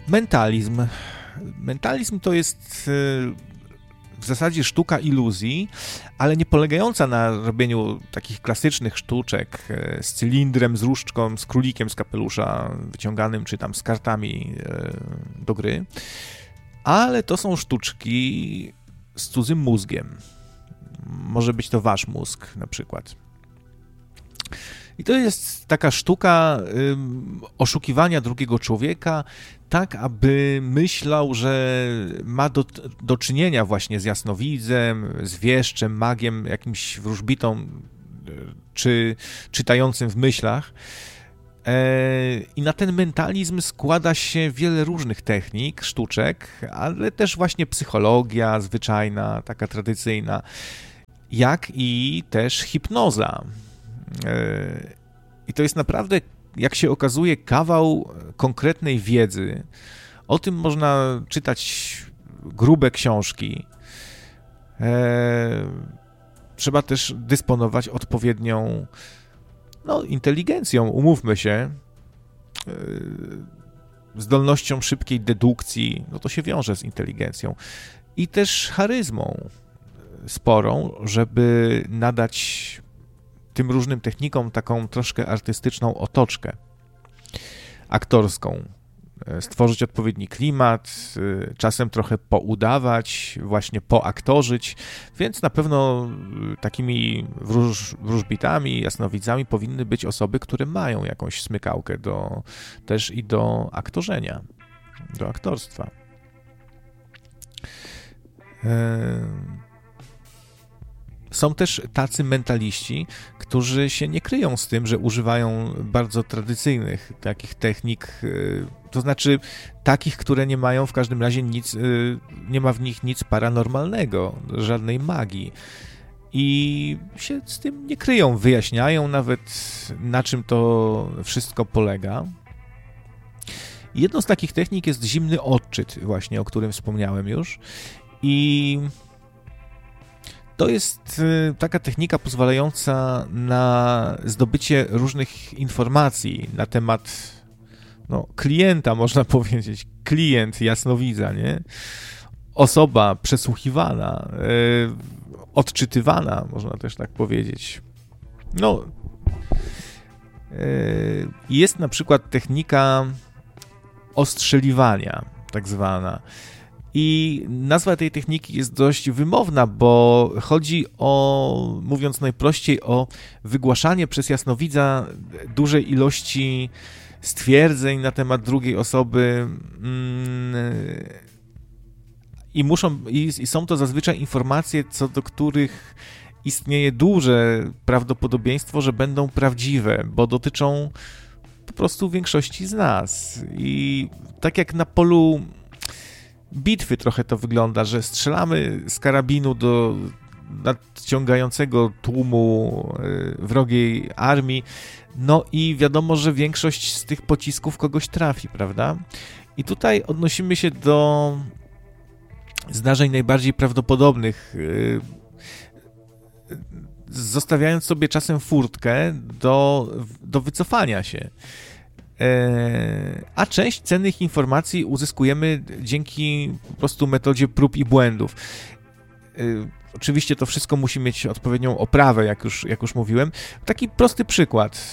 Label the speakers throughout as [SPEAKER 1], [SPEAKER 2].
[SPEAKER 1] Mentalizm. Mentalizm to jest w zasadzie sztuka iluzji, ale nie polegająca na robieniu takich klasycznych sztuczek z cylindrem, z różdżką, z królikiem z kapelusza wyciąganym, czy tam z kartami do gry, ale to są sztuczki z cudzym mózgiem. Może być to wasz mózg na przykład. I to jest taka sztuka oszukiwania drugiego człowieka, tak aby myślał, że ma do czynienia właśnie z jasnowidzem, z wieszczem, magiem, jakimś wróżbitą, czy czytającym w myślach. I na ten mentalizm składa się wiele różnych technik, sztuczek, ale też właśnie psychologia zwyczajna, taka tradycyjna, jak i też hipnoza. I to jest naprawdę, jak się okazuje, kawał konkretnej wiedzy. O tym można czytać grube książki. Trzeba też dysponować odpowiednią inteligencją, umówmy się, zdolnością szybkiej dedukcji, to się wiąże z inteligencją. I też charyzmą sporą, żeby nadać tym różnym technikom taką troszkę artystyczną otoczkę aktorską. Stworzyć odpowiedni klimat, czasem trochę poudawać, właśnie poaktorzyć, więc na pewno takimi wróżbitami, jasnowidzami powinny być osoby, które mają jakąś smykałkę też i do aktorzenia, do aktorstwa. Są też tacy mentaliści, którzy się nie kryją z tym, że używają bardzo tradycyjnych takich technik, to znaczy takich, które nie mają w każdym razie nic, nie ma w nich nic paranormalnego, żadnej magii. I się z tym nie kryją, wyjaśniają nawet, na czym to wszystko polega. Jedną z takich technik jest zimny odczyt, właśnie o którym wspomniałem już. I to jest taka technika pozwalająca na zdobycie różnych informacji na temat klienta, można powiedzieć. Klient jasnowidza, nie? Osoba przesłuchiwana, odczytywana, można też tak powiedzieć. Jest na przykład technika ostrzeliwania, tak zwana. I nazwa tej techniki jest dość wymowna, bo chodzi o, mówiąc najprościej, o wygłaszanie przez jasnowidza dużej ilości stwierdzeń na temat drugiej osoby i są to zazwyczaj informacje, co do których istnieje duże prawdopodobieństwo, że będą prawdziwe, bo dotyczą po prostu większości z nas. I tak jak na polu bitwy trochę to wygląda, że strzelamy z karabinu do nadciągającego tłumu wrogiej armii, i wiadomo, że większość z tych pocisków kogoś trafi, prawda? I tutaj odnosimy się do zdarzeń najbardziej prawdopodobnych, zostawiając sobie czasem furtkę do wycofania się. A część cennych informacji uzyskujemy dzięki po prostu metodzie prób i błędów. Oczywiście to wszystko musi mieć odpowiednią oprawę, jak już mówiłem. Taki prosty przykład.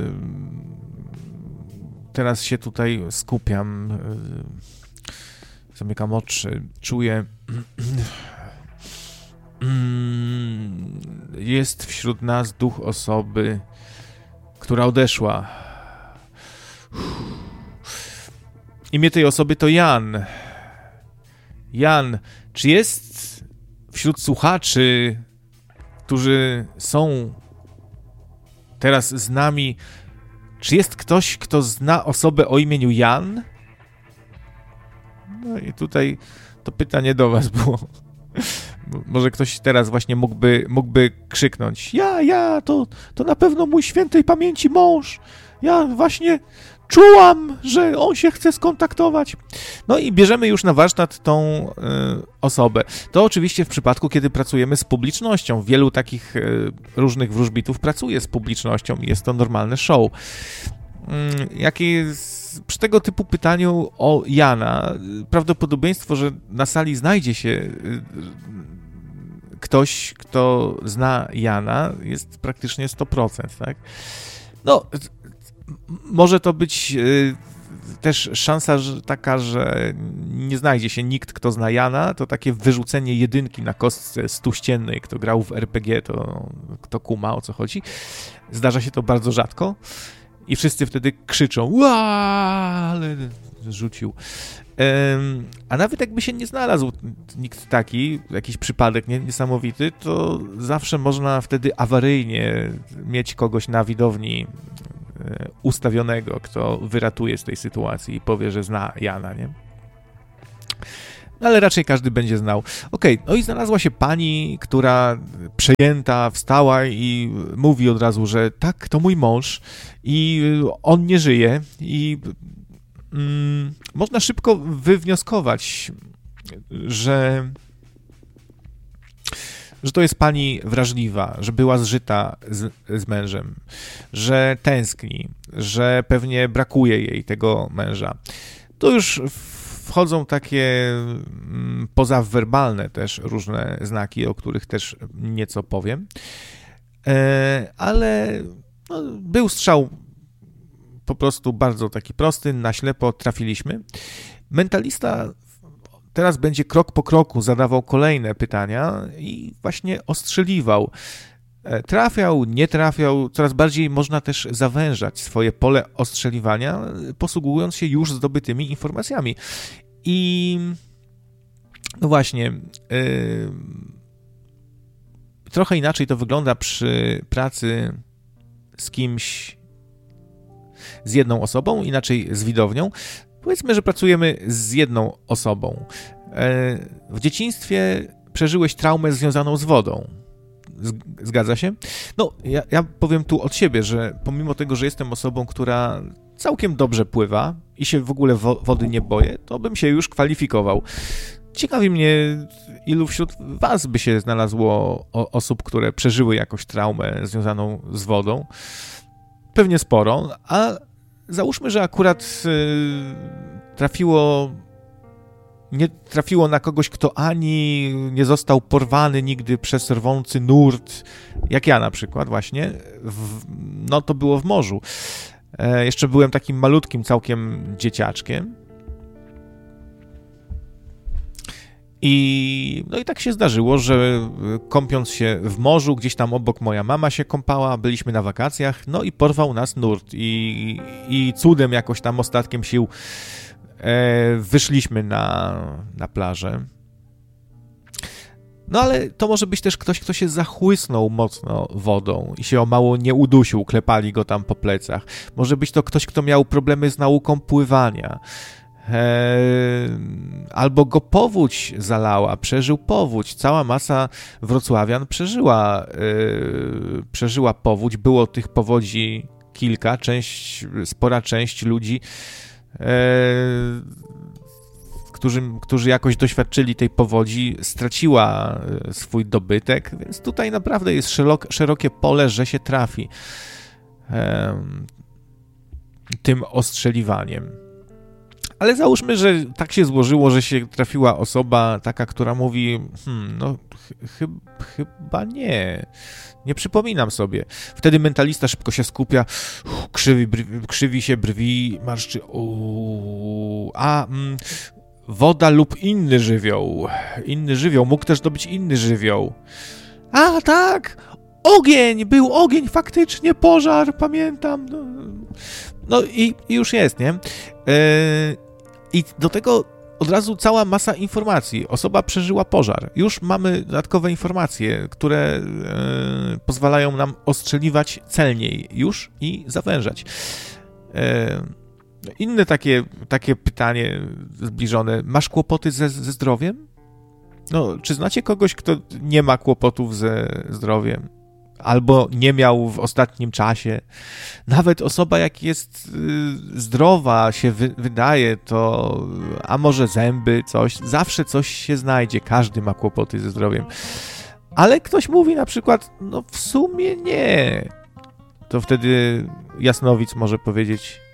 [SPEAKER 1] Teraz się tutaj skupiam. Zamykam oczy. Czuję. Jest wśród nas duch osoby, która odeszła. Imię tej osoby to Jan. Jan, czy jest wśród słuchaczy, którzy są teraz z nami, czy jest ktoś, kto zna osobę o imieniu Jan? I tutaj to pytanie do was było. Może ktoś teraz właśnie mógłby krzyknąć: to na pewno mój świętej pamięci mąż. Ja właśnie czułam, że on się chce skontaktować. I bierzemy już na warsztat tą osobę. To oczywiście w przypadku, kiedy pracujemy z publicznością. Wielu takich różnych wróżbitów pracuje z publicznością i jest to normalne show. jakie jest przy tego typu pytaniu o Jana, prawdopodobieństwo, że na sali znajdzie się ktoś, kto zna Jana, jest praktycznie 100%, tak? No, może to być też szansa taka, że nie znajdzie się nikt, kto zna Jana, to takie wyrzucenie jedynki na kostce stuściennej, kto grał w RPG, to kto kuma, o co chodzi. Zdarza się to bardzo rzadko i wszyscy wtedy krzyczą, ła, ale rzucił. A nawet jakby się nie znalazł nikt taki, jakiś przypadek niesamowity, to zawsze można wtedy awaryjnie mieć kogoś na widowni ustawionego, kto wyratuje z tej sytuacji i powie, że zna Jana, nie? No ale raczej każdy będzie znał. Okej, no i znalazła się pani, która przejęta wstała i mówi od razu, że tak, to mój mąż i on nie żyje i można szybko wywnioskować, że to jest pani wrażliwa, że była zżyta z mężem, że tęskni, że pewnie brakuje jej tego męża. To już wchodzą takie pozawerbalne też różne znaki, o których też nieco powiem, ale no, był strzał po prostu bardzo taki prosty, na ślepo trafiliśmy. Mentalista teraz będzie krok po kroku zadawał kolejne pytania i właśnie ostrzeliwał. Trafiał, nie trafiał, coraz bardziej można też zawężać swoje pole ostrzeliwania, posługując się już zdobytymi informacjami. I no właśnie, trochę inaczej to wygląda przy pracy z kimś, z jedną osobą, inaczej z widownią. Powiedzmy, że pracujemy z jedną osobą. W dzieciństwie przeżyłeś traumę związaną z wodą. Zgadza się? No, ja powiem tu od siebie, że pomimo tego, że jestem osobą, która całkiem dobrze pływa i się w ogóle wody nie boję, to bym się już kwalifikował. Ciekawi mnie, ilu wśród was by się znalazło osób, które przeżyły jakąś traumę związaną z wodą. Pewnie sporo, a załóżmy, że akurat nie trafiło na kogoś, kto ani nie został porwany nigdy przez rwący nurt, jak ja na przykład właśnie, no to było w morzu. Jeszcze byłem takim malutkim całkiem dzieciaczkiem. No i tak się zdarzyło, że kąpiąc się w morzu, gdzieś tam obok moja mama się kąpała, byliśmy na wakacjach, no i porwał nas nurt i cudem jakoś tam ostatkiem sił wyszliśmy na plażę. No ale to może być też ktoś, kto się zachłysnął mocno wodą i się o mało nie udusił, klepali go tam po plecach. Może być to ktoś, kto miał problemy z nauką pływania. Albo go powódź zalała, przeżył powódź. Cała masa wrocławian przeżyła powódź. Było tych powodzi kilka, spora część ludzi, którzy jakoś doświadczyli tej powodzi, straciła swój dobytek, więc tutaj naprawdę jest szerokie pole, że się trafi tym ostrzeliwaniem. Ale załóżmy, że tak się złożyło, że się trafiła osoba taka, która mówi, no chyba nie przypominam sobie. Wtedy mentalista szybko się skupia, krzywi się brwi, marszczy, woda lub inny żywioł, mógł też to być inny żywioł. A tak, był ogień, faktycznie, pożar, pamiętam. No i już jest, nie? I do tego od razu cała masa informacji. Osoba przeżyła pożar. Już mamy dodatkowe informacje, które pozwalają nam ostrzeliwać celniej już i zawężać. Inne takie pytanie zbliżone. Masz kłopoty ze zdrowiem? No, czy znacie kogoś, kto nie ma kłopotów ze zdrowiem? Albo nie miał w ostatnim czasie. Nawet osoba, jak jest zdrowa, się wydaje, to a może zęby, zawsze coś się znajdzie. Każdy ma kłopoty ze zdrowiem. Ale ktoś mówi na przykład, no w sumie nie. To wtedy jasnowic może powiedzieć,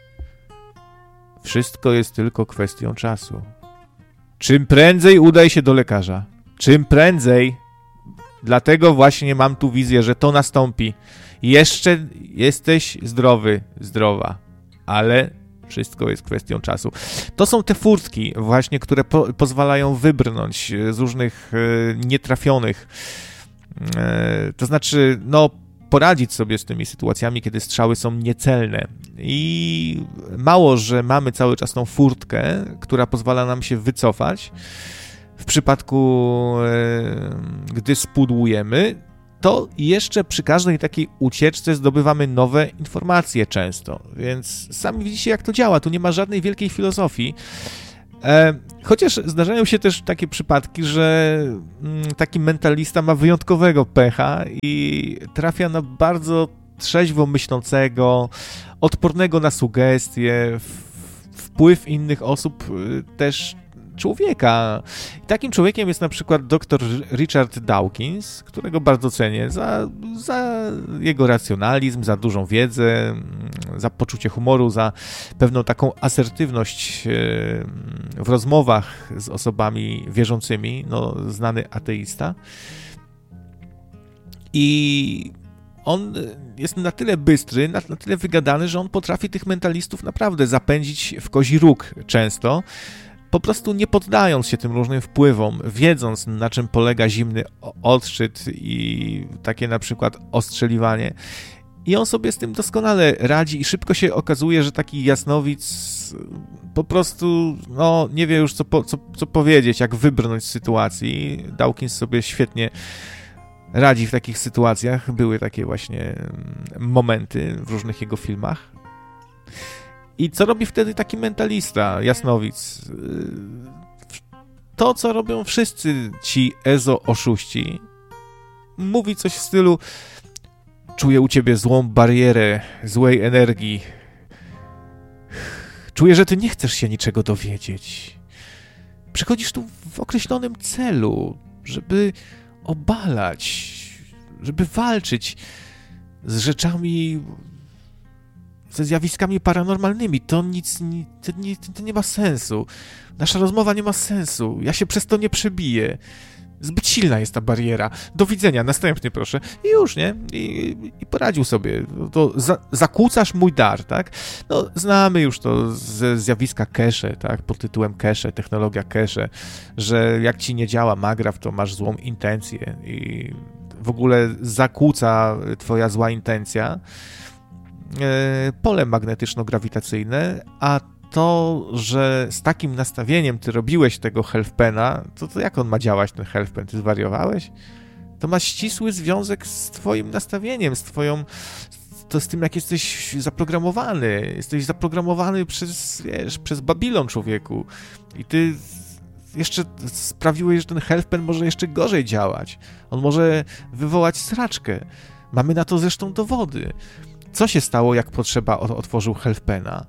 [SPEAKER 1] Wszystko jest tylko kwestią czasu. Czym prędzej udaj się do lekarza. Czym prędzej. Dlatego właśnie mam tu wizję, że to nastąpi. Jeszcze jesteś zdrowy, zdrowa, ale wszystko jest kwestią czasu. To są te furtki właśnie, które pozwalają wybrnąć z różnych nietrafionych, to znaczy, poradzić sobie z tymi sytuacjami, kiedy strzały są niecelne. I mało, że mamy cały czas tą furtkę, która pozwala nam się wycofać w przypadku, gdy spudłujemy, to jeszcze przy każdej takiej ucieczce zdobywamy nowe informacje często. Więc sami widzicie, jak to działa. Tu nie ma żadnej wielkiej filozofii. Chociaż zdarzają się też takie przypadki, że taki mentalista ma wyjątkowego pecha i trafia na bardzo trzeźwo myślącego, odpornego na sugestie, wpływ innych osób też człowieka. I takim człowiekiem jest na przykład dr Richard Dawkins, którego bardzo cenię za jego racjonalizm, za dużą wiedzę, za poczucie humoru, za pewną taką asertywność w rozmowach z osobami wierzącymi, znany ateista. I on jest na tyle bystry, na tyle wygadany, że on potrafi tych mentalistów naprawdę zapędzić w kozi róg często, po prostu nie poddając się tym różnym wpływom, wiedząc, na czym polega zimny odszczyt i takie na przykład ostrzeliwanie. I on sobie z tym doskonale radzi i szybko się okazuje, że taki jasnowic po prostu nie wie już co powiedzieć, jak wybrnąć z sytuacji. Dawkins sobie świetnie radzi w takich sytuacjach. Były takie właśnie momenty w różnych jego filmach. I co robi wtedy taki mentalista, jasnowic? To, co robią wszyscy ci ezo-oszuści. Mówi coś w stylu: czuję u ciebie złą barierę złej energii. Czuję, że ty nie chcesz się niczego dowiedzieć. Przychodzisz tu w określonym celu, żeby obalać, żeby walczyć z rzeczami, ze zjawiskami paranormalnymi. To nie ma sensu. Nasza rozmowa nie ma sensu. Ja się przez to nie przebiję. Zbyt silna jest ta bariera. Do widzenia, następny proszę. I już, nie? I poradził sobie. To zakłócasz mój dar, tak? Znamy już to ze zjawiska cache, tak? Pod tytułem cache, technologia cache, że jak ci nie działa Magraf, to masz złą intencję i w ogóle zakłóca twoja zła intencja pole magnetyczno-grawitacyjne, a to, że z takim nastawieniem ty robiłeś tego Healthpena, to jak on ma działać, ten Healthpen? Ty zwariowałeś? To ma ścisły związek z twoim nastawieniem, z tym, jak jesteś zaprogramowany. Jesteś zaprogramowany przez Babilon, człowieku. I ty jeszcze sprawiłeś, że ten Healthpen może jeszcze gorzej działać. On może wywołać sraczkę. Mamy na to zresztą dowody. Co się stało, jak Potrzeba otworzył Healthpena?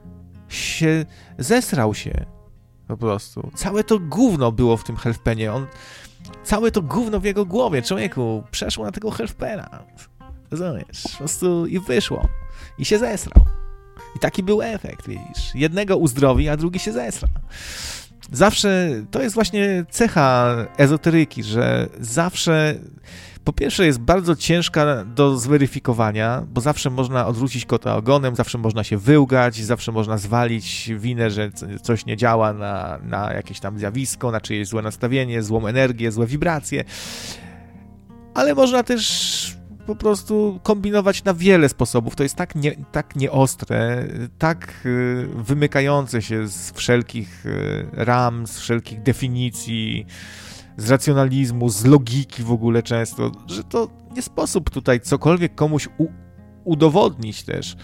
[SPEAKER 1] Zesrał się. Po prostu. Całe to gówno było w tym Healthpenie. Całe to gówno w jego głowie, człowieku, przeszło na tego Healthpena. Rozumiesz? Po prostu i wyszło. I się zesrał. I taki był efekt, widzisz. Jednego uzdrowi, a drugi się zesra. Zawsze, to jest właśnie cecha ezoteryki, że zawsze, po pierwsze jest bardzo ciężka do zweryfikowania, bo zawsze można odwrócić kota ogonem, zawsze można się wyłgać, zawsze można zwalić winę, że coś nie działa na jakieś tam zjawisko, na czyjeś złe nastawienie, złą energię, złe wibracje, ale można też po prostu kombinować na wiele sposobów. To jest tak nieostre, tak wymykające się z wszelkich ram, z wszelkich definicji, z racjonalizmu, z logiki w ogóle często, że to nie sposób tutaj cokolwiek komuś udowodnić też.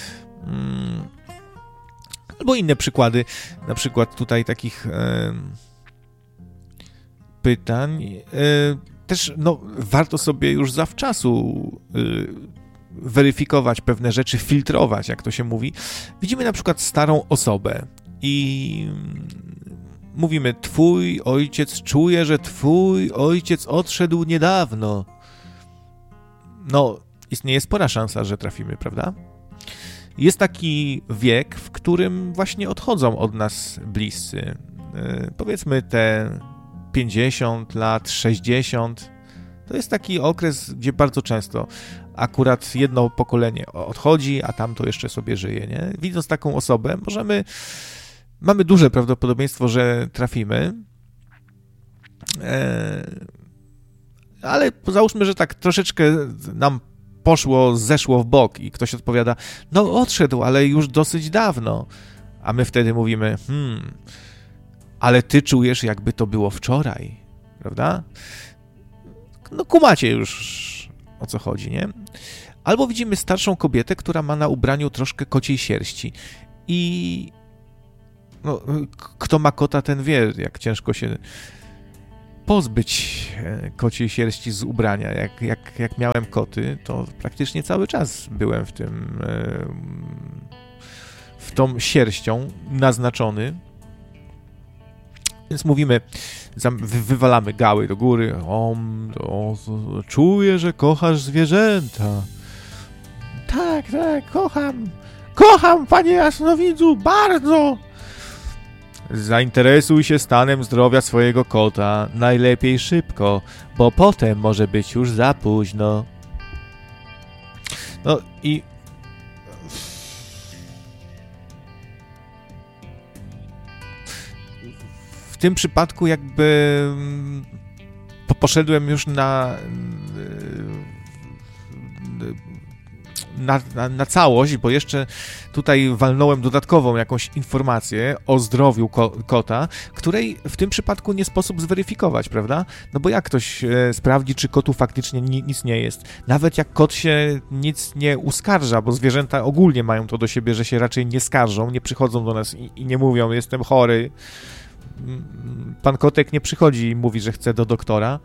[SPEAKER 1] Albo inne przykłady, na przykład tutaj takich pytań. Też warto sobie już zawczasu weryfikować pewne rzeczy, filtrować, jak to się mówi. Widzimy na przykład starą osobę i mówimy: twój ojciec czuje, że twój ojciec odszedł niedawno. Istnieje spora szansa, że trafimy, prawda? jest taki wiek, w którym właśnie odchodzą od nas bliscy. Powiedzmy te 50 lat, 60. To jest taki okres, gdzie bardzo często akurat jedno pokolenie odchodzi, a tamto jeszcze sobie żyje, nie? Widząc taką osobę, mamy duże prawdopodobieństwo, że trafimy, ale załóżmy, że tak troszeczkę nam zeszło w bok i ktoś odpowiada, no odszedł, ale już dosyć dawno, a my wtedy mówimy, ale ty czujesz, jakby to było wczoraj, prawda? No kumacie już, o co chodzi, nie? Albo widzimy starszą kobietę, która ma na ubraniu troszkę kociej sierści i no, kto ma kota, ten wie, jak ciężko się pozbyć kociej sierści z ubrania. Jak miałem koty, to praktycznie cały czas byłem w tą sierścią naznaczony. Więc mówimy, wywalamy gały do góry. Czuję, że kochasz zwierzęta. Tak, kocham. Kocham, panie jasnowidzu, bardzo. Zainteresuj się stanem zdrowia swojego kota, najlepiej szybko, bo potem może być już za późno. No i w tym przypadku jakby poszedłem już na całość, bo jeszcze tutaj walnąłem dodatkową jakąś informację o zdrowiu kota, której w tym przypadku nie sposób zweryfikować, prawda? No bo jak ktoś sprawdzi, czy kotu faktycznie nic nie jest? Nawet jak kot się nic nie uskarża, bo zwierzęta ogólnie mają to do siebie, że się raczej nie skarżą, nie przychodzą do nas i nie mówią, jestem chory. Pan kotek nie przychodzi i mówi, że chce do doktora.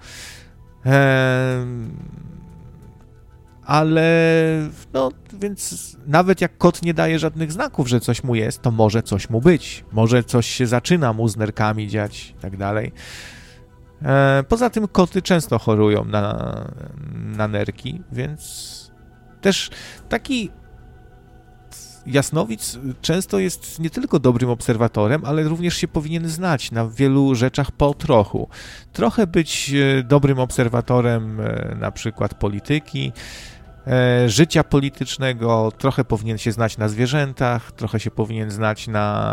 [SPEAKER 1] Ale no, więc nawet jak kot nie daje żadnych znaków, że coś mu jest, to może coś mu być. Może coś się zaczyna mu z nerkami dziać i tak dalej. Poza tym koty często chorują na nerki, więc też taki jasnowic często jest nie tylko dobrym obserwatorem, ale również się powinien znać na wielu rzeczach po trochu. Trochę być dobrym obserwatorem na przykład polityki, życia politycznego, trochę powinien się znać na zwierzętach, trochę się powinien znać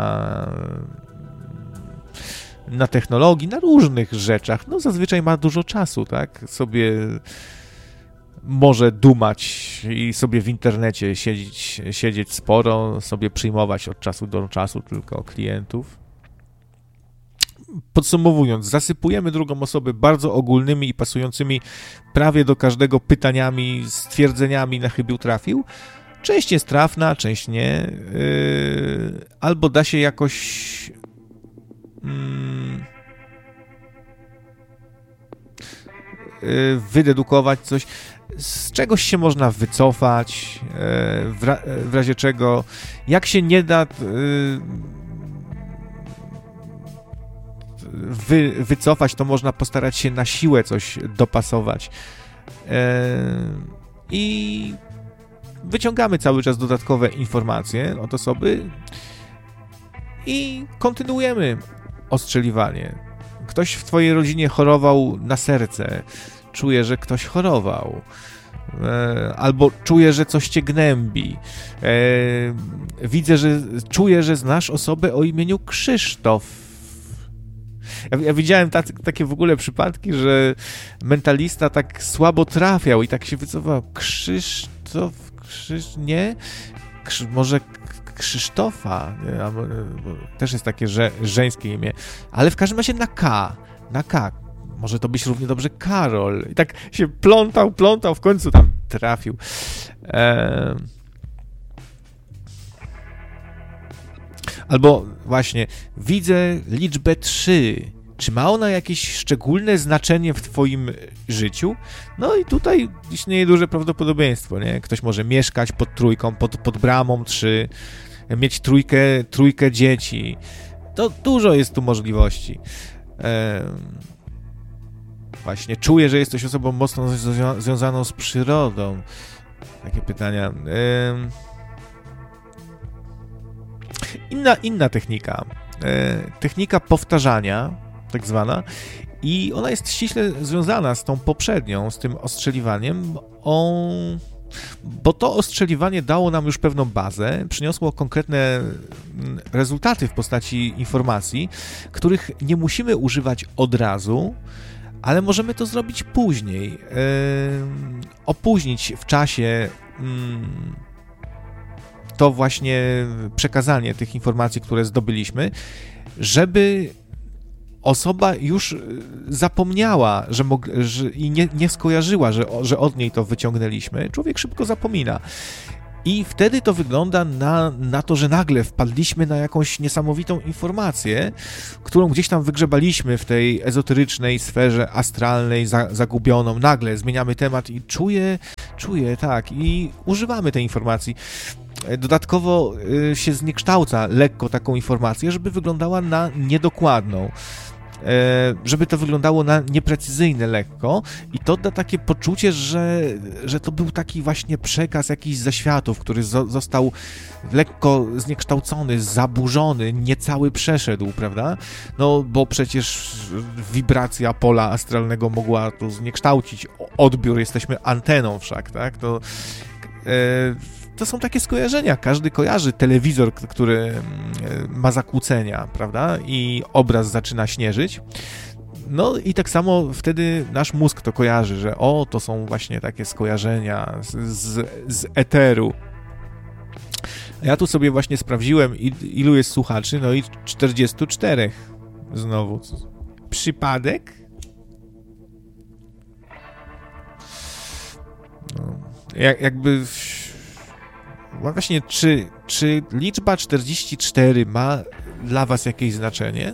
[SPEAKER 1] na technologii, na różnych rzeczach. No zazwyczaj ma dużo czasu, tak? Sobie może dumać i sobie w internecie siedzieć sporo, sobie przyjmować od czasu do czasu tylko klientów. Podsumowując, zasypujemy drugą osobę bardzo ogólnymi i pasującymi prawie do każdego pytaniami, stwierdzeniami na chybił trafił. Część jest trafna, część nie. Albo da się jakoś wydedukować coś, z czegoś się można wycofać, w razie czego, jak się nie da wycofać, to można postarać się na siłę coś dopasować. I wyciągamy cały czas dodatkowe informacje od osoby i kontynuujemy ostrzeliwanie. Ktoś w twojej rodzinie chorował na serce, czuje, że ktoś chorował, albo czuje, że coś cię gnębi. Czuję, że znasz osobę o imieniu Krzysztof. Ja widziałem takie w ogóle przypadki, że mentalista tak słabo trafiał i tak się wycofał. Krzysztof, nie? Może Krzysztofa, też jest takie żeńskie imię, ale w każdym razie na K. Może to być równie dobrze Karol. I tak się plątał, w końcu tam trafił. Albo właśnie, widzę liczbę 3. Czy ma ona jakieś szczególne znaczenie w twoim życiu? No i tutaj istnieje duże prawdopodobieństwo, nie? Ktoś może mieszkać pod trójką, pod bramą 3, mieć trójkę dzieci. To dużo jest tu możliwości. Właśnie, czuję, że jesteś osobą mocno związaną z przyrodą. Takie pytania. Inna technika. Technika powtarzania, tak zwana, i ona jest ściśle związana z tą poprzednią, z tym ostrzeliwaniem, bo to ostrzeliwanie dało nam już pewną bazę, przyniosło konkretne rezultaty w postaci informacji, których nie musimy używać od razu, ale możemy to zrobić później, opóźnić w czasie to właśnie przekazanie tych informacji, które zdobyliśmy, żeby osoba już zapomniała i nie skojarzyła, że od niej to wyciągnęliśmy. Człowiek szybko zapomina. I wtedy to wygląda na to, że nagle wpadliśmy na jakąś niesamowitą informację, którą gdzieś tam wygrzebaliśmy w tej ezoterycznej sferze astralnej, zagubioną. Nagle zmieniamy temat i czuję, tak, i używamy tej informacji. Dodatkowo się zniekształca lekko taką informację, żeby wyglądała na niedokładną. Żeby to wyglądało na nieprecyzyjne lekko i to da takie poczucie, że to był taki właśnie przekaz jakichś zaświatów, który został lekko zniekształcony, zaburzony, niecały przeszedł, prawda? No bo przecież wibracja pola astralnego mogła to zniekształcić odbiór, jesteśmy anteną wszak, tak? To są takie skojarzenia. Każdy kojarzy telewizor, który ma zakłócenia, prawda? I obraz zaczyna śnieżyć. No i tak samo wtedy nasz mózg to kojarzy, że to są właśnie takie skojarzenia z eteru. Ja tu sobie właśnie sprawdziłem, ilu jest słuchaczy, no i 44 znowu. Przypadek? No, jakby... Właśnie, czy liczba 44 ma dla was jakieś znaczenie?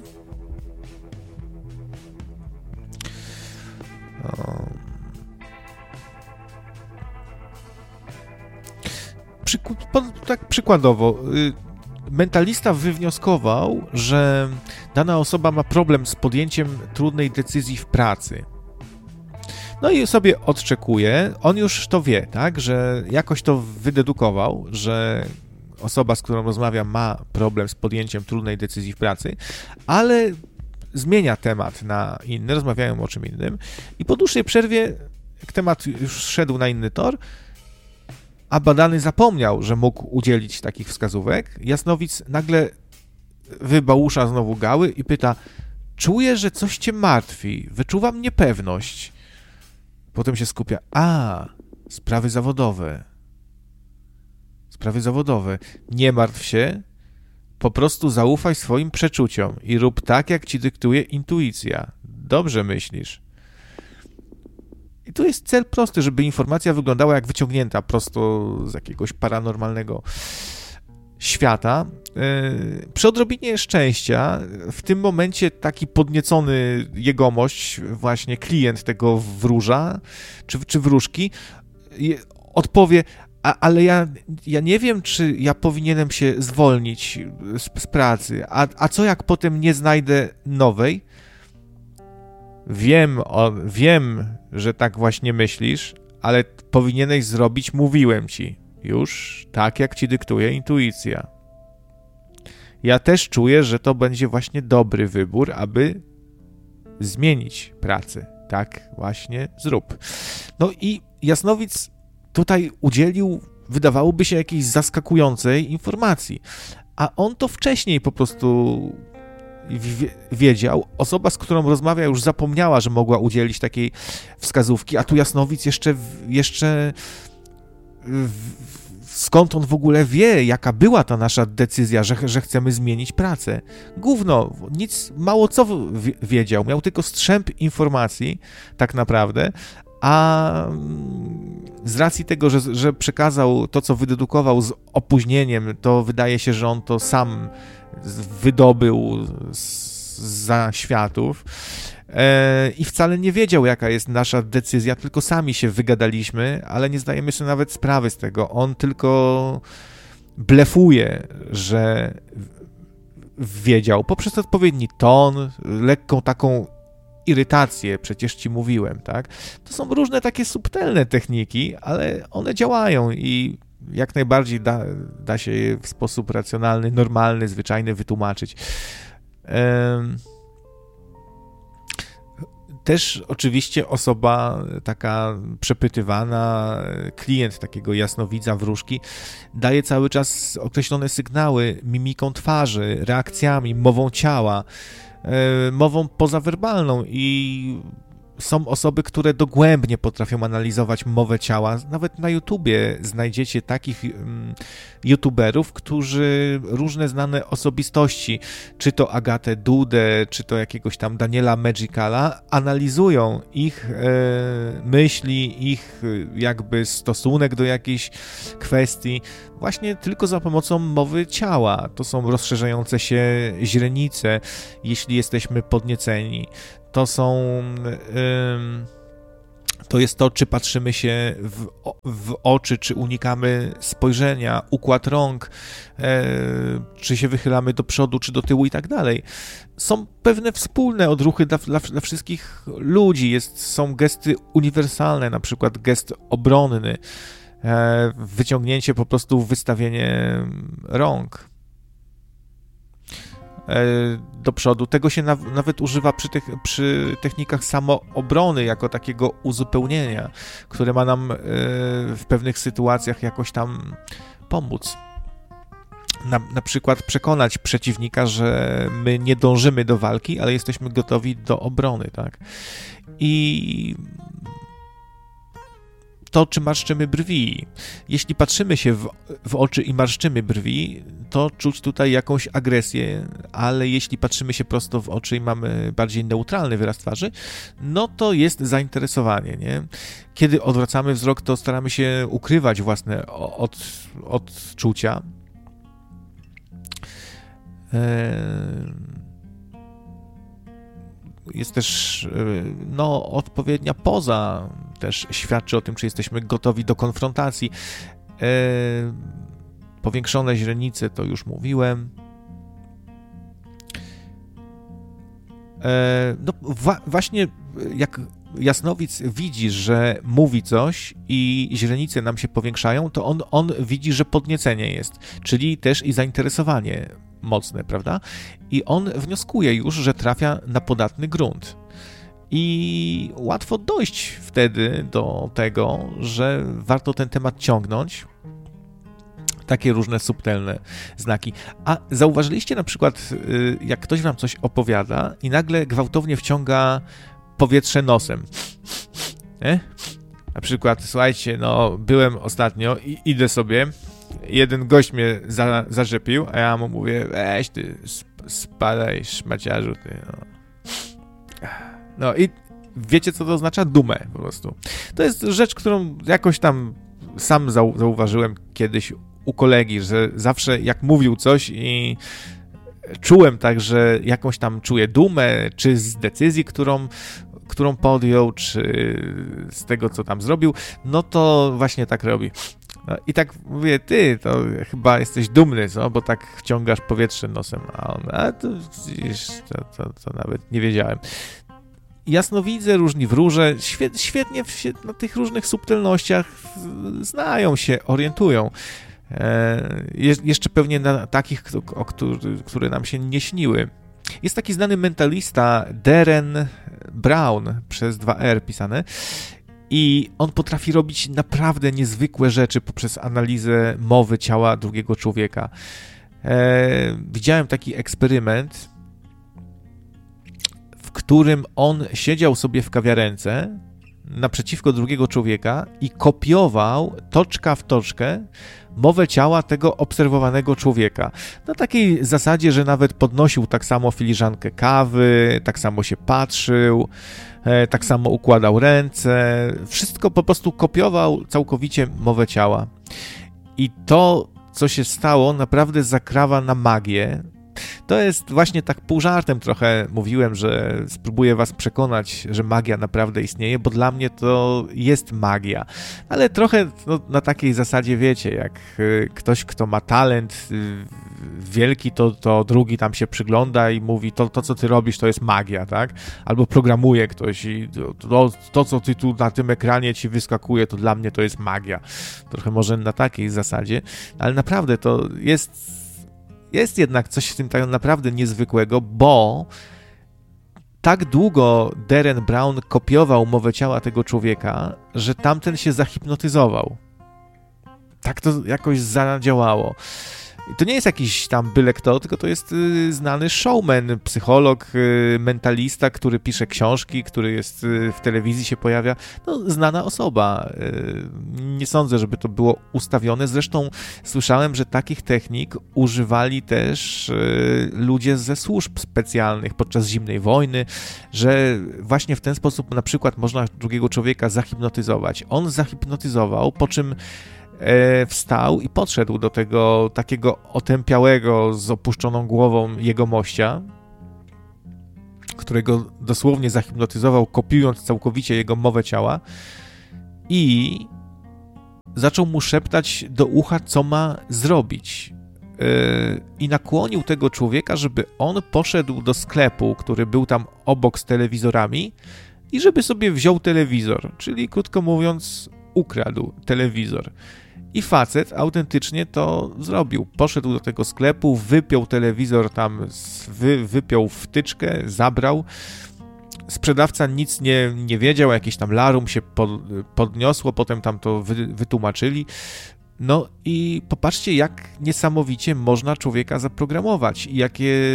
[SPEAKER 1] Tak przykładowo, mentalista wywnioskował, że dana osoba ma problem z podjęciem trudnej decyzji w pracy. No i sobie odczekuje, on już to wie, tak, że jakoś to wydedukował, że osoba, z którą rozmawia, ma problem z podjęciem trudnej decyzji w pracy, ale zmienia temat na inny, rozmawiają o czym innym i po dłuższej przerwie, jak temat już szedł na inny tor, a badany zapomniał, że mógł udzielić takich wskazówek, jasnowic nagle wybałusza znowu gały i pyta: czuję, że coś cię martwi, wyczuwam niepewność. Potem się skupia: sprawy zawodowe. Sprawy zawodowe. Nie martw się, po prostu zaufaj swoim przeczuciom i rób tak, jak ci dyktuje intuicja. Dobrze myślisz. I tu jest cel prosty, żeby informacja wyglądała jak wyciągnięta prosto z jakiegoś paranormalnego świata. Przy odrobinie szczęścia w tym momencie taki podniecony jegomość, właśnie klient tego wróża czy wróżki odpowie: ale ja nie wiem, czy ja powinienem się zwolnić z pracy, a co jak potem nie znajdę nowej? Wiem, że tak właśnie myślisz, ale powinieneś zrobić, mówiłem ci, już tak, jak ci dyktuje intuicja. Ja też czuję, że to będzie właśnie dobry wybór, aby zmienić pracę. Tak właśnie zrób. No i jasnowic tutaj udzielił, wydawałoby się, jakiejś zaskakującej informacji, a on to wcześniej po prostu wiedział. Osoba, z którą rozmawia, już zapomniała, że mogła udzielić takiej wskazówki, a tu jasnowic jeszcze skąd on w ogóle wie, jaka była ta nasza decyzja, że chcemy zmienić pracę. Gówno, mało co wiedział, miał tylko strzęp informacji tak naprawdę, a z racji tego, że przekazał to, co wydedukował z opóźnieniem, to wydaje się, że on to sam wydobył zza światów i wcale nie wiedział, jaka jest nasza decyzja, tylko sami się wygadaliśmy, ale nie zdajemy sobie nawet sprawy z tego. On tylko blefuje, że wiedział, poprzez odpowiedni ton, lekką taką irytację, przecież ci mówiłem, tak? To są różne takie subtelne techniki, ale one działają i jak najbardziej da się je w sposób racjonalny, normalny, zwyczajny wytłumaczyć. Też oczywiście osoba taka przepytywana, klient takiego jasnowidza, wróżki, daje cały czas określone sygnały mimiką twarzy, reakcjami, mową ciała, mową pozawerbalną i są osoby, które dogłębnie potrafią analizować mowę ciała. Nawet na YouTubie znajdziecie takich YouTuberów, którzy różne znane osobistości, czy to Agatę Dudę, czy to jakiegoś tam Daniela Magicala, analizują ich myśli, ich jakby stosunek do jakiejś kwestii właśnie tylko za pomocą mowy ciała. To są rozszerzające się źrenice, jeśli jesteśmy podnieceni. To jest to, czy patrzymy się w oczy, czy unikamy spojrzenia, układ rąk, czy się wychylamy do przodu, czy do tyłu i tak dalej. Są pewne wspólne odruchy dla wszystkich ludzi. Są gesty uniwersalne, na przykład gest obronny, wyciągnięcie, po prostu wystawienie rąk do przodu. Tego się nawet używa przy technikach samoobrony jako takiego uzupełnienia, które ma nam w pewnych sytuacjach jakoś tam pomóc. Na przykład przekonać przeciwnika, że my nie dążymy do walki, ale jesteśmy gotowi do obrony, tak? I to, czy marszczymy brwi. Jeśli patrzymy się w oczy i marszczymy brwi, to czuć tutaj jakąś agresję, ale jeśli patrzymy się prosto w oczy i mamy bardziej neutralny wyraz twarzy, no to jest zainteresowanie, nie? Kiedy odwracamy wzrok, to staramy się ukrywać własne odczucia. Jest też odpowiednia poza też świadczy o tym, czy jesteśmy gotowi do konfrontacji. Powiększone źrenice, to już mówiłem. Właśnie jak jasnowic widzi, że mówi coś i źrenice nam się powiększają, to on widzi, że podniecenie jest, czyli też i zainteresowanie mocne, prawda? I on wnioskuje już, że trafia na podatny grunt. I łatwo dojść wtedy do tego, że warto ten temat ciągnąć. Takie różne subtelne znaki. A zauważyliście na przykład, jak ktoś wam coś opowiada i nagle gwałtownie wciąga powietrze nosem. Nie? Na przykład, słuchajcie, byłem ostatnio i idę sobie, jeden gość mnie zaczepił, a ja mu mówię, weź ty, spadaj, szmaciarzu, ty, No i wiecie, co to oznacza? Dumę po prostu. To jest rzecz, którą jakoś tam sam zauważyłem kiedyś u kolegi, że zawsze jak mówił coś i czułem tak, że jakąś tam czuję dumę, czy z decyzji, którą podjął, czy z tego, co tam zrobił, no to właśnie tak robi. No i tak mówię, ty, to chyba jesteś dumny, co? Bo tak wciągasz powietrze nosem. A on, to widzisz, to nawet nie wiedziałem. Jasnowidze, różni wróże, świetnie na tych różnych subtelnościach znają się, orientują. Jeszcze pewnie na takich, które nam się nie śniły. Jest taki znany mentalista Derren Brown, przez 2R pisane, i on potrafi robić naprawdę niezwykłe rzeczy poprzez analizę mowy ciała drugiego człowieka. Widziałem taki eksperyment, w którym on siedział sobie w kawiarence naprzeciwko drugiego człowieka i kopiował toczka w toczkę mowę ciała tego obserwowanego człowieka. Na takiej zasadzie, że nawet podnosił tak samo filiżankę kawy, tak samo się patrzył, tak samo układał ręce. Wszystko po prostu kopiował całkowicie mowę ciała. I to, co się stało, naprawdę zakrawa na magię, To jest właśnie tak pół żartem trochę mówiłem, że spróbuję was przekonać, że magia naprawdę istnieje, bo dla mnie to jest magia. Ale trochę na takiej zasadzie, wiecie, jak ktoś, kto ma talent wielki, to drugi tam się przygląda i mówi, to co ty robisz, to jest magia, tak? Albo programuje ktoś i to co ty tu na tym ekranie ci wyskakuje, to dla mnie to jest magia. Trochę może na takiej zasadzie, ale naprawdę to jest jednak coś w tym tak naprawdę niezwykłego, bo tak długo Derren Brown kopiował mowę ciała tego człowieka, że tamten się zahipnotyzował. Tak to jakoś zadziałało. I to nie jest jakiś tam byle kto, tylko to jest znany showman, psycholog, mentalista, który pisze książki, który jest w telewizji się pojawia. No, znana osoba. Nie sądzę, żeby to było ustawione. Zresztą słyszałem, że takich technik używali też ludzie ze służb specjalnych podczas zimnej wojny, że właśnie w ten sposób na przykład można drugiego człowieka zahipnotyzować. On zahipnotyzował, po czym wstał i podszedł do tego takiego otępiałego, z opuszczoną głową jegomościa, którego dosłownie zahipnotyzował, kopiując całkowicie jego mowę ciała i zaczął mu szeptać do ucha, co ma zrobić. I nakłonił tego człowieka, żeby on poszedł do sklepu, który był tam obok z telewizorami i żeby sobie wziął telewizor, czyli krótko mówiąc ukradł telewizor. I facet autentycznie to zrobił. Poszedł do tego sklepu, wypiął telewizor tam, wypiął wtyczkę, zabrał. Sprzedawca nic nie wiedział, jakieś tam larum się podniosło, potem tam to wytłumaczyli. No i popatrzcie, jak niesamowicie można człowieka zaprogramować i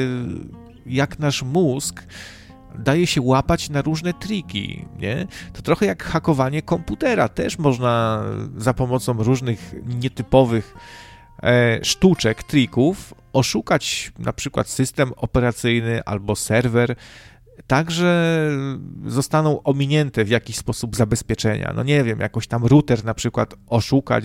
[SPEAKER 1] jak nasz mózg daje się łapać na różne triki, nie? To trochę jak hakowanie komputera. Też można za pomocą różnych nietypowych sztuczek, trików oszukać na przykład system operacyjny albo serwer, tak, że zostaną ominięte w jakiś sposób zabezpieczenia. No nie wiem, jakoś tam router na przykład oszukać,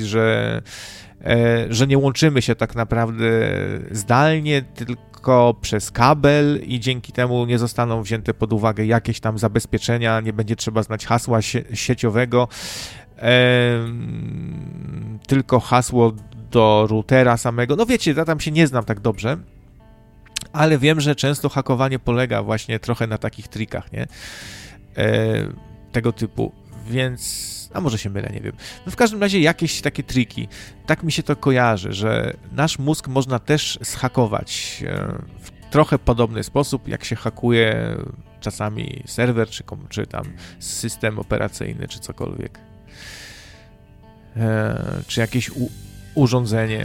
[SPEAKER 1] że nie łączymy się tak naprawdę zdalnie, tylko przez kabel i dzięki temu nie zostaną wzięte pod uwagę jakieś tam zabezpieczenia, nie będzie trzeba znać hasła sieciowego, tylko hasło do routera samego. No wiecie, ja tam się nie znam tak dobrze, ale wiem, że często hakowanie polega właśnie trochę na takich trikach, nie? Tego typu, więc... A może się mylę, nie wiem. No w każdym razie jakieś takie triki. Tak mi się to kojarzy, że nasz mózg można też zhakować w trochę podobny sposób, jak się hakuje czasami serwer, czy tam system operacyjny, czy cokolwiek. Czy jakieś urządzenie.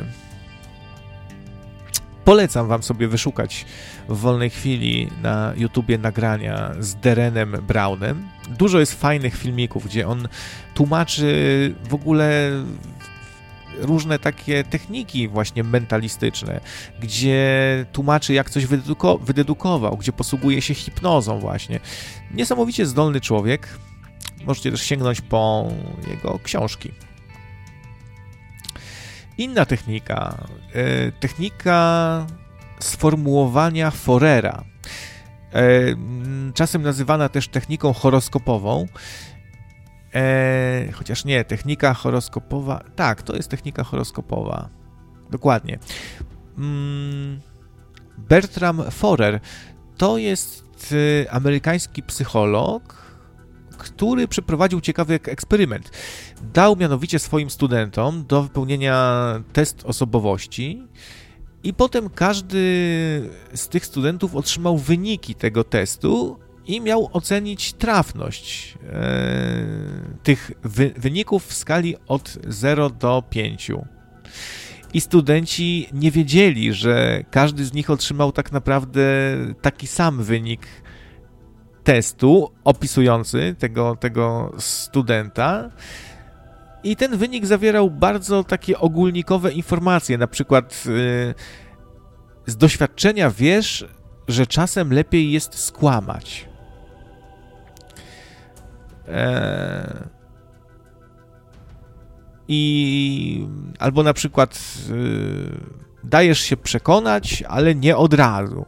[SPEAKER 1] Polecam wam sobie wyszukać w wolnej chwili na YouTubie nagrania z Derrenem Brownem. Dużo jest fajnych filmików, gdzie on tłumaczy w ogóle różne takie techniki właśnie mentalistyczne, gdzie tłumaczy, jak coś wydedukował, gdzie posługuje się hipnozą właśnie. Niesamowicie zdolny człowiek. Możecie też sięgnąć po jego książki. Inna technika sformułowania Forera, czasem nazywana też techniką horoskopową, chociaż nie, technika horoskopowa, tak, to jest technika horoskopowa, dokładnie. Bertram Forer to jest amerykański psycholog, który przeprowadził ciekawy eksperyment. Dał mianowicie swoim studentom do wypełnienia test osobowości i potem każdy z tych studentów otrzymał wyniki tego testu i miał ocenić trafność tych wyników w skali od 0 do 5. I studenci nie wiedzieli, że każdy z nich otrzymał tak naprawdę taki sam wynik testu opisujący tego studenta i ten wynik zawierał bardzo takie ogólnikowe informacje, na przykład z doświadczenia wiesz, że czasem lepiej jest skłamać. Albo na przykład dajesz się przekonać, ale nie od razu.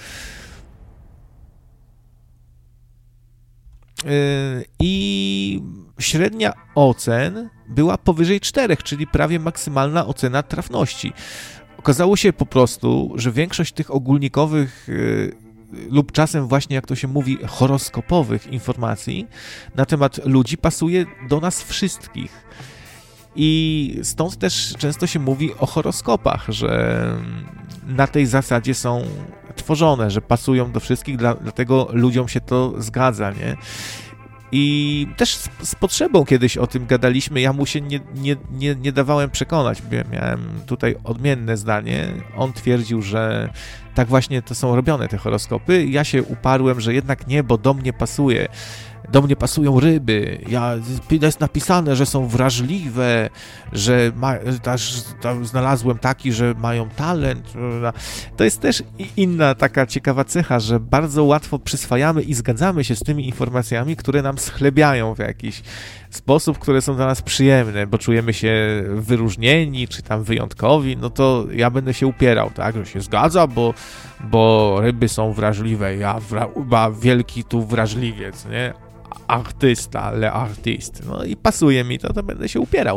[SPEAKER 1] I średnia ocen była powyżej 4, czyli prawie maksymalna ocena trafności. Okazało się po prostu, że większość tych ogólnikowych lub czasem właśnie, jak to się mówi, horoskopowych informacji na temat ludzi pasuje do nas wszystkich. I stąd też często się mówi o horoskopach, że na tej zasadzie są tworzone, że pasują do wszystkich, dlatego ludziom się to zgadza, nie? I też z potrzebą kiedyś o tym gadaliśmy, ja mu się nie dawałem przekonać, miałem tutaj odmienne zdanie, on twierdził, że tak właśnie to są robione te horoskopy, ja się uparłem, że jednak nie, bo do mnie pasuje. Do mnie pasują ryby, jest napisane, że są wrażliwe, że znalazłem taki, że mają talent. To jest też inna taka ciekawa cecha, że bardzo łatwo przyswajamy i zgadzamy się z tymi informacjami, które nam schlebiają w jakiś sposób, które są dla nas przyjemne, bo czujemy się wyróżnieni, czy tam wyjątkowi, no to ja będę się upierał, tak, że się zgadza, bo ryby są wrażliwe, wielki tu wrażliwiec, nie? Artysta, le artist. No i pasuje mi to będę się upierał.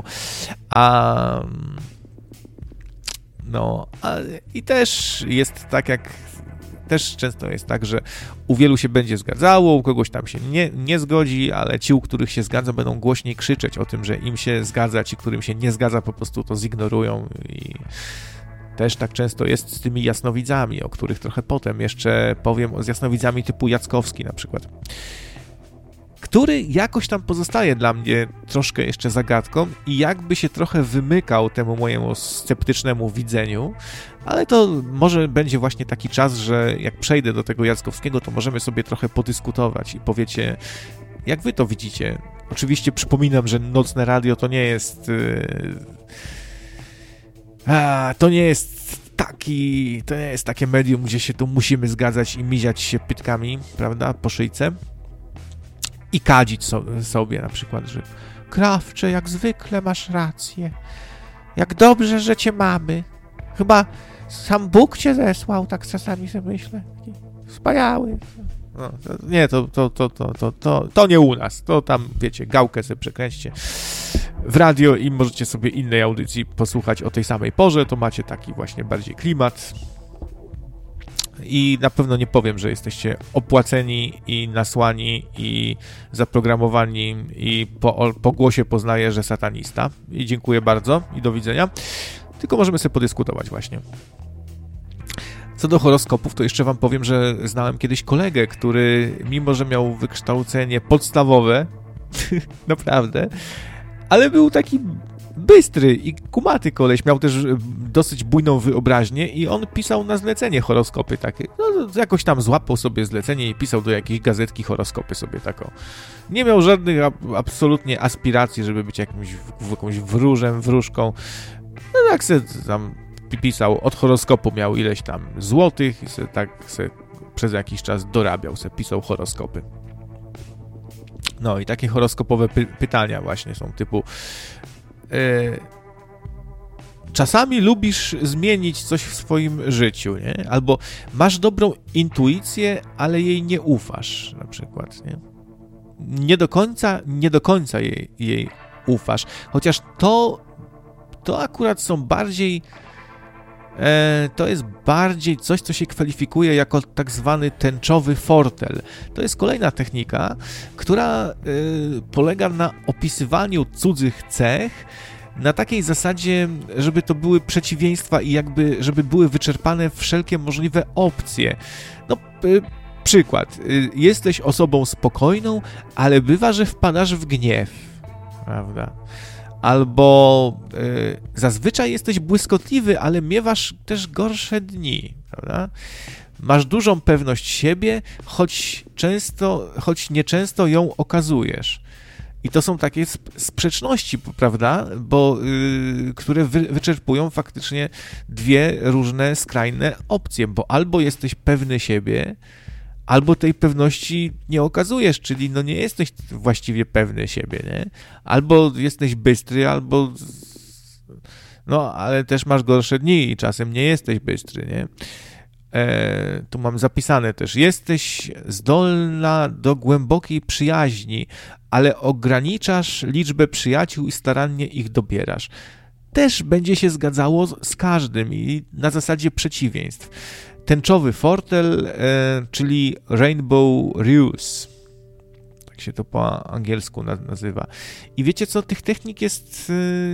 [SPEAKER 1] I też jest tak, jak też często jest tak, że u wielu się będzie zgadzało, u kogoś tam się nie zgodzi, ale ci, u których się zgadza, będą głośniej krzyczeć o tym, że im się zgadza, ci, którym się nie zgadza, po prostu to zignorują i też tak często jest z tymi jasnowidzami, o których trochę potem jeszcze powiem, z jasnowidzami typu Jackowski na przykład, który jakoś tam pozostaje dla mnie troszkę jeszcze zagadką i jakby się trochę wymykał temu mojemu sceptycznemu widzeniu, ale to może będzie właśnie taki czas, że jak przejdę do tego Jackowskiego, to możemy sobie trochę podyskutować i powiecie, jak wy to widzicie. Oczywiście przypominam, że Nocne Radio to nie jest takie medium, gdzie się tu musimy zgadzać i miziać się pytkami, prawda, po szyjce. I kadzić sobie na przykład, że Krawcze, jak zwykle masz rację. Jak dobrze, że cię mamy. Chyba sam Bóg cię zesłał, tak czasami sobie myślę. Wspaniały. No, to nie u nas. To tam, wiecie, gałkę sobie przekręćcie w radio i możecie sobie innej audycji posłuchać o tej samej porze. To macie taki właśnie bardziej klimat. I na pewno nie powiem, że jesteście opłaceni i nasłani i zaprogramowani i po głosie poznaję, że satanista. I dziękuję bardzo i do widzenia. Tylko możemy sobie podyskutować właśnie. Co do horoskopów, to jeszcze wam powiem, że znałem kiedyś kolegę, który mimo, że miał wykształcenie podstawowe, naprawdę, ale był taki bystry i kumaty koleś, miał też dosyć bujną wyobraźnię i on pisał na zlecenie horoskopy takie. No, jakoś tam złapał sobie zlecenie i pisał do jakiejś gazetki horoskopy sobie taką. Nie miał żadnych absolutnie aspiracji, żeby być jakąś wróżką. No tak se tam pisał, od horoskopu miał ileś tam złotych i se przez jakiś czas dorabiał, pisał horoskopy. No i takie horoskopowe pytania właśnie są typu czasami lubisz zmienić coś w swoim życiu, nie? Albo masz dobrą intuicję, ale jej nie ufasz, na przykład, nie? Nie do końca jej ufasz, chociaż to akurat są bardziej to jest bardziej coś, co się kwalifikuje jako tak zwany tęczowy fortel. To jest kolejna technika, która polega na opisywaniu cudzych cech na takiej zasadzie, żeby to były przeciwieństwa i jakby, żeby były wyczerpane wszelkie możliwe opcje. No, przykład. Jesteś osobą spokojną, ale bywa, że wpadasz w gniew, prawda? Albo zazwyczaj jesteś błyskotliwy, ale miewasz też gorsze dni, prawda? Masz dużą pewność siebie, choć nieczęsto ją okazujesz. I to są takie sprzeczności, prawda? Które wyczerpują faktycznie dwie różne skrajne opcje, bo albo jesteś pewny siebie, albo tej pewności nie okazujesz, czyli no nie jesteś właściwie pewny siebie, nie? Albo jesteś bystry, albo No, ale też masz gorsze dni i czasem nie jesteś bystry, nie? Tu mam zapisane też, jesteś zdolna do głębokiej przyjaźni, ale ograniczasz liczbę przyjaciół i starannie ich dobierasz. Też będzie się zgadzało z każdym i na zasadzie przeciwieństw. Tęczowy fortel, czyli Rainbow Ruse. Tak się to po angielsku nazywa. I wiecie co, tych technik jest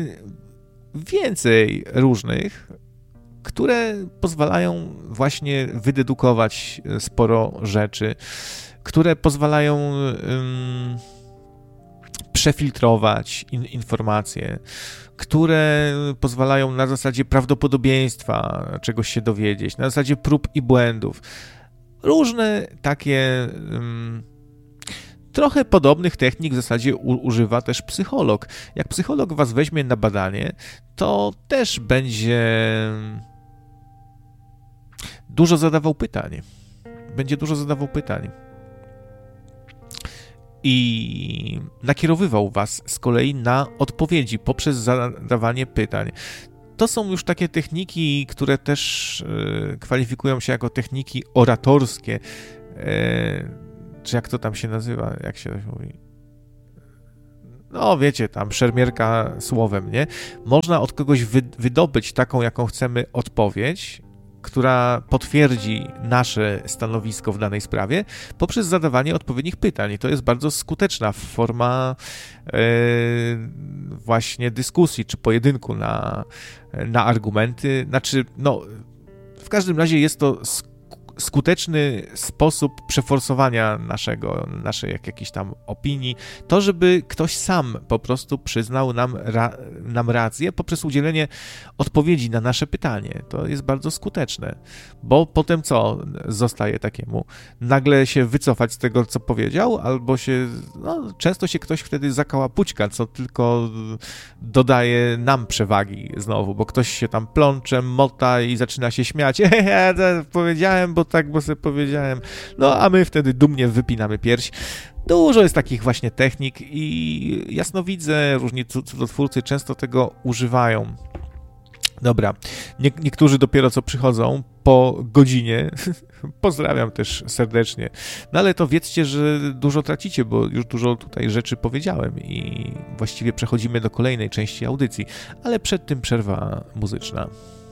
[SPEAKER 1] więcej różnych, które pozwalają właśnie wydedukować sporo rzeczy, które pozwalają przefiltrować informacje, które pozwalają na zasadzie prawdopodobieństwa czegoś się dowiedzieć, na zasadzie prób i błędów. Różne takie trochę podobnych technik w zasadzie używa też psycholog. Jak psycholog was weźmie na badanie, to też będzie dużo zadawał pytań. Będzie dużo zadawał pytań. I nakierowywał was z kolei na odpowiedzi poprzez zadawanie pytań. To są już takie techniki, które też kwalifikują się jako techniki oratorskie, czy jak to tam się nazywa, jak się to mówi? No wiecie, tam szermierka słowem, nie? Można od kogoś wydobyć taką, jaką chcemy odpowiedź, która potwierdzi nasze stanowisko w danej sprawie poprzez zadawanie odpowiednich pytań. I to jest bardzo skuteczna forma właśnie dyskusji czy pojedynku na argumenty. Znaczy, no, w każdym razie jest to skuteczny sposób przeforsowania naszej jakiejś tam opinii, to żeby ktoś sam po prostu przyznał nam rację poprzez udzielenie odpowiedzi na nasze pytanie. To jest bardzo skuteczne, bo potem co zostaje takiemu? Nagle się wycofać z tego, co powiedział, albo się, no, często się ktoś wtedy zakałapućka, co tylko dodaje nam przewagi znowu, bo ktoś się tam plącze, mota i zaczyna się śmiać. Ja powiedziałem, bo sobie powiedziałem. No, a my wtedy dumnie wypinamy pierś. Dużo jest takich właśnie technik i jasnowidzę, różni cudotwórcy często tego używają. Dobra, niektórzy dopiero co przychodzą po godzinie. Pozdrawiam też serdecznie. No ale to wiedzcie, że dużo tracicie, bo już dużo tutaj rzeczy powiedziałem i właściwie przechodzimy do kolejnej części audycji, ale przed tym przerwa muzyczna.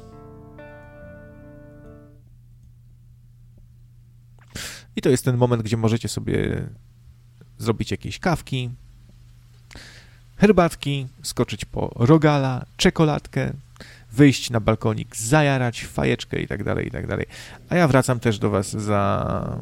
[SPEAKER 1] I to jest ten moment, gdzie możecie sobie zrobić jakieś kawki, herbatki, skoczyć po rogala, czekoladkę, wyjść na balkonik, zajarać fajeczkę i tak dalej, i tak dalej. A ja wracam też do was za